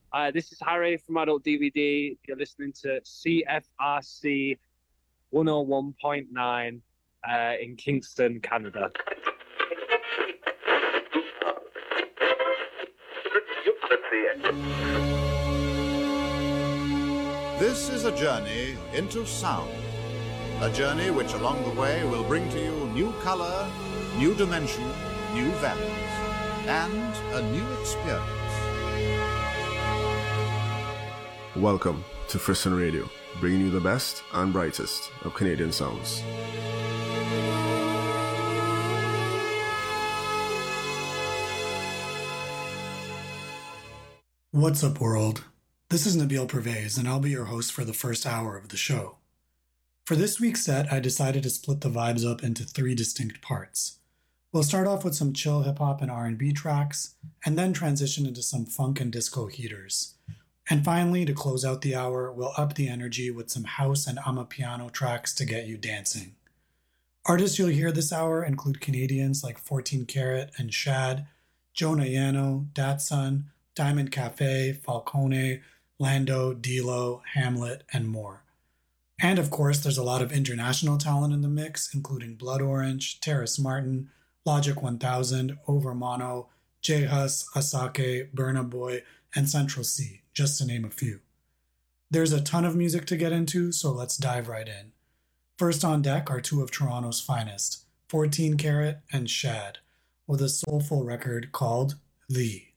This is Harry from Adult DVD. You're listening to CFRC 101.9 in Kingston, Canada. This is a journey into sound. A journey which along the way will bring to you new color, new dimension, new values, and a new experience. Welcome to Frisson Radio, bringing you the best and brightest of Canadian sounds. What's up, world? This is Nabil Pervez, and I'll be your host for the first hour of the show. For this week's set, I decided to split the vibes up into three distinct parts. We'll start off with some chill hip-hop and R&B tracks, and then transition into some funk and disco heaters. And finally, to close out the hour, we'll up the energy with some house and amapiano tracks to get you dancing. Artists you'll hear this hour include Canadians like 14 Carat and Shad, Jonah Yano, Datsun, Diamond Cafe, Falcone, Lando, Dilo, Hamlet, and more. And of course, there's a lot of international talent in the mix, including Blood Orange, Terrace Martin, Logic 1000, Overmono, J Hus, Asake, Burna Boy, and Central C, just to name a few. There's a ton of music to get into, so let's dive right in. First on deck are two of Toronto's finest, 14 Carat and Shad, with a soulful record called The.